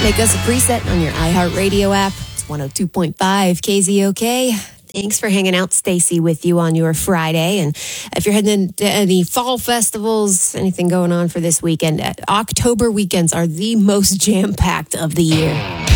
Make us a preset on your iHeartRadio app. It's 102.5 KZOK. Thanks for hanging out. Stacy with you on your Friday. And if you're heading into any fall festivals, anything going on for this weekend, October weekends are the most jam-packed of the year.